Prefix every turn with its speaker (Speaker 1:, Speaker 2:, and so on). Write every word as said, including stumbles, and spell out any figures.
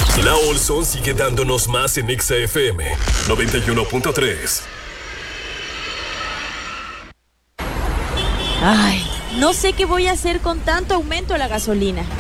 Speaker 1: La Olson sigue dándonos más en Exa F M noventa y uno punto tres.
Speaker 2: Ay, no sé qué voy a hacer con tanto aumento a la gasolina.